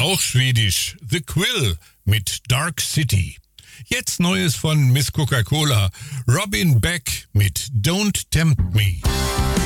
Auch schwedisch, The Quill mit Dark City. Jetzt Neues von Miss Coca-Cola, Robin Beck mit Don't Tempt Me.